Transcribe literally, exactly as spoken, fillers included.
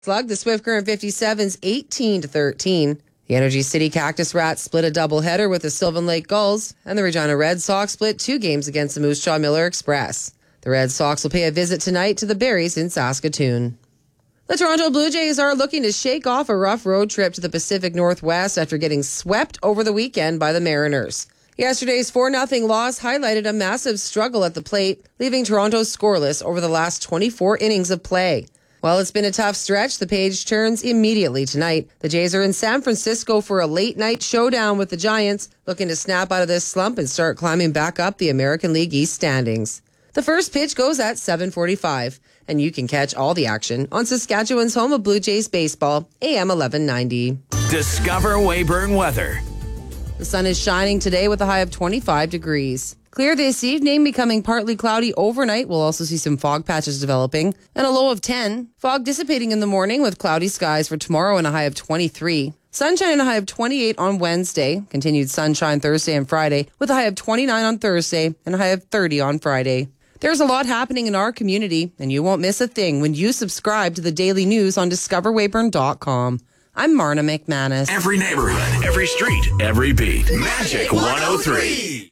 Slug, the Swift Current fifty-sevens eighteen to thirteen. The Energy City Cactus Rats split a doubleheader with the Sylvan Lake Gulls, and the Regina Red Sox split two games against the Moose Jaw Miller Express. The Red Sox will pay a visit tonight to the Berries in Saskatoon. The Toronto Blue Jays are looking to shake off a rough road trip to the Pacific Northwest after getting swept over the weekend by the Mariners. Yesterday's four nothing loss highlighted a massive struggle at the plate, leaving Toronto scoreless over the last twenty-four innings of play. While it's been a tough stretch, the page turns immediately tonight. The Jays are in San Francisco for a late-night showdown with the Giants, looking to snap out of this slump and start climbing back up the American League East standings. The first pitch goes at seven forty-five, and you can catch all the action on Saskatchewan's home of Blue Jays baseball, A M eleven ninety. Discover Weyburn weather. The sun is shining today with a high of twenty-five degrees. Clear this evening, becoming partly cloudy overnight. We'll also see some fog patches developing, and a low of ten. Fog dissipating in the morning with cloudy skies for tomorrow and a high of twenty-three. Sunshine and a high of twenty-eight on Wednesday. Continued sunshine Thursday and Friday with a high of twenty-nine on Thursday and a high of thirty on Friday. There's a lot happening in our community, and you won't miss a thing when you subscribe to the daily news on discover weyburn dot com. I'm Marna McManus. Every neighborhood, every street, every beat. Magic one oh three.